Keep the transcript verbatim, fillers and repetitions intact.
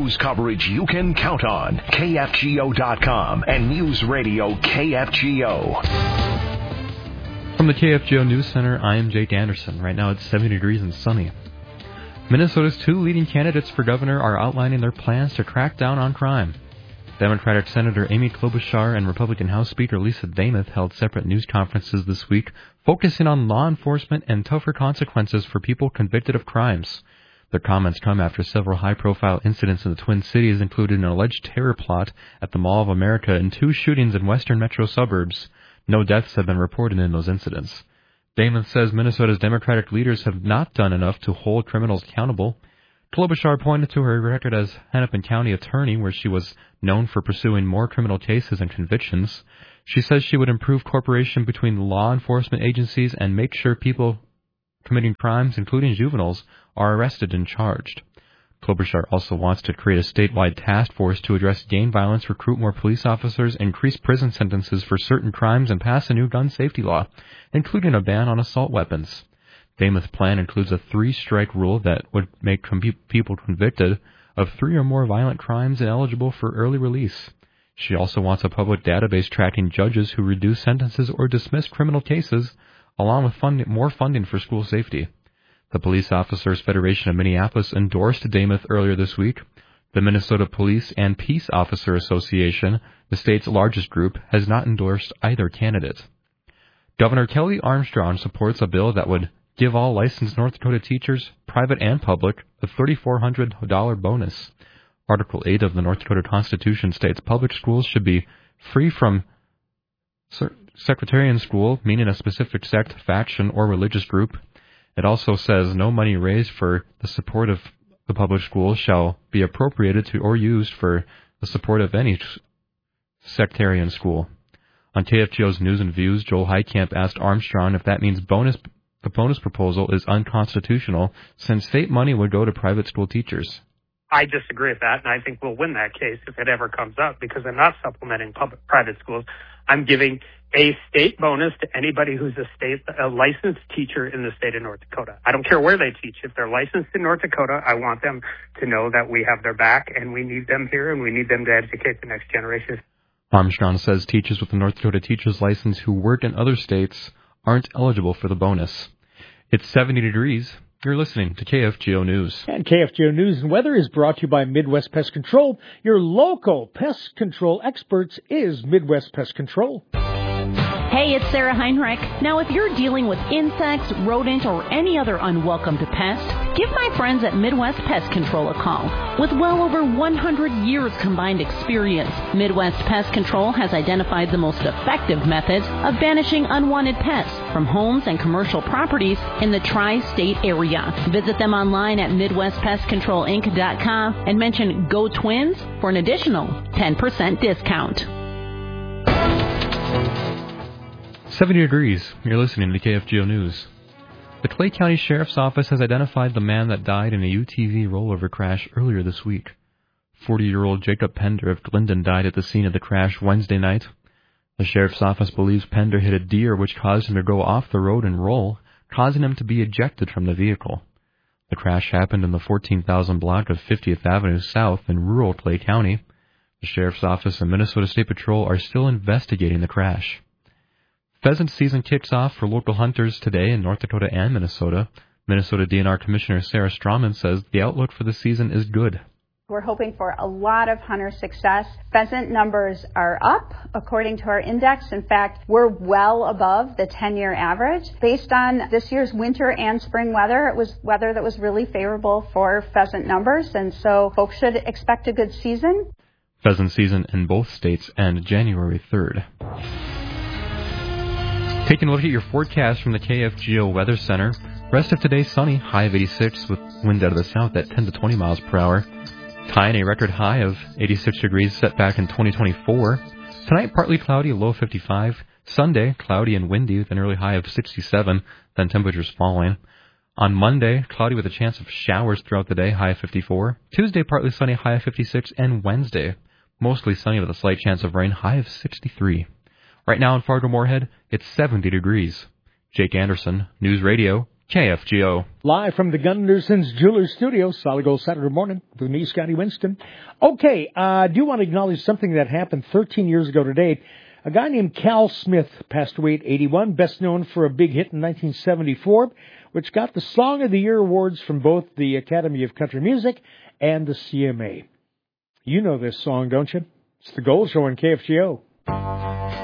news coverage you can count on. K F G O dot com and News Radio K F G O. From the K F G O News Center, I am Jake Anderson. Right now it's seventy degrees and sunny. Minnesota's two leading candidates for governor are outlining their plans to crack down on crime. Democratic Senator Amy Klobuchar and Republican House Speaker Lisa Demuth held separate news conferences this week, focusing on law enforcement and tougher consequences for people convicted of crimes. Their comments come after several high-profile incidents in the Twin Cities, including an alleged terror plot at the Mall of America and two shootings in western metro suburbs. No deaths have been reported in those incidents. Demuth says Minnesota's Democratic leaders have not done enough to hold criminals accountable. Klobuchar pointed to her record as Hennepin County attorney, where she was known for pursuing more criminal cases and convictions. She says she would improve cooperation between law enforcement agencies and make sure people committing crimes, including juveniles, are arrested and charged. Klobuchar also wants to create a statewide task force to address gang violence, recruit more police officers, increase prison sentences for certain crimes, and pass a new gun safety law, including a ban on assault weapons. Demuth's plan includes a three-strike rule that would make com- people convicted of three or more violent crimes ineligible for early release. She also wants a public database tracking judges who reduce sentences or dismiss criminal cases, along with fund- more funding for school safety. The Police Officers Federation of Minneapolis endorsed Demuth earlier this week. The Minnesota Police and Peace Officer Association, the state's largest group, has not endorsed either candidate. Governor Kelly Armstrong supports a bill that would give all licensed North Dakota teachers, private and public, a three thousand four hundred dollars bonus. Article eight of the North Dakota Constitution states public schools should be free from sectarian school, meaning a specific sect, faction, or religious group. It also says no money raised for the support of the public schools shall be appropriated to or used for the support of any sectarian school. On K F G O's News and Views, Joel Heitkamp asked Armstrong if that means bonus the bonus proposal is unconstitutional, since state money would go to private school teachers. I disagree with that, and I think we'll win that case if it ever comes up, because I'm not supplementing public private schools. I'm giving a state bonus to anybody who's a state a licensed teacher in the state of North Dakota. I don't care where they teach. If they're licensed in North Dakota, I want them to know that we have their back, and we need them here, and we need them to educate the next generation. Armstrong says teachers with the North Dakota teacher's license who work in other states aren't eligible for the bonus. It's seventy degrees. You're listening to K F G O News. And K F G O News and Weather is brought to you by Midwest Pest Control. Your local pest control experts is Midwest Pest Control. Hey, it's Sarah Heinrich. Now, if you're dealing with insects, rodent, or any other unwelcome pest, give my friends at Midwest Pest Control a call. With well over one hundred years combined experience, Midwest Pest Control has identified the most effective methods of banishing unwanted pests from homes and commercial properties in the tri-state area. Visit them online at Midwest Pest Control Inc dot com and mention Go Twins for an additional ten percent discount. seventy degrees. You're listening to K F G O News. The Clay County Sheriff's Office has identified the man that died in a U T V rollover crash earlier this week. forty-year-old Jacob Pender of Glendon died at the scene of the crash Wednesday night. The Sheriff's Office believes Pender hit a deer which caused him to go off the road and roll, causing him to be ejected from the vehicle. The crash happened in the fourteen thousand block of fiftieth Avenue South in rural Clay County. The Sheriff's Office and Minnesota State Patrol are still investigating the crash. Pheasant season kicks off for local hunters today in North Dakota and Minnesota. Minnesota D N R Commissioner Sarah Strawman says the outlook for the season is good. We're hoping for a lot of hunter success. Pheasant numbers are up according to our index. In fact, we're well above the ten-year average. Based on this year's winter and spring weather, it was weather that was really favorable for pheasant numbers, and so folks should expect a good season. Pheasant season in both states ends January third. Taking a look at your forecast from the K F G O Weather Center. Rest of today sunny, high of eighty-six with wind out of the south at ten to twenty miles per hour. Tying a record high of eighty-six degrees set back in twenty twenty-four. Tonight partly cloudy, low fifty-five. Sunday cloudy and windy with an early high of sixty-seven, then temperatures falling. On Monday, cloudy with a chance of showers throughout the day, high of fifty-four. Tuesday partly sunny, high of fifty-six, and Wednesday mostly sunny with a slight chance of rain, high of sixty-three. Right now in Fargo-Moorhead, it's seventy degrees. Jake Anderson, News Radio, K F G O. Live from the Gunderson's Jewelers Studio, Solid Gold Saturday morning with me, Scotty Winston. Okay, I uh, do want to acknowledge something that happened thirteen years ago today. A guy named Cal Smith passed away at eighty-one, best known for a big hit in nineteen seventy-four, which got the Song of the Year awards from both the Academy of Country Music and the C M A. You know this song, don't you? It's the Gold Show on K F G O.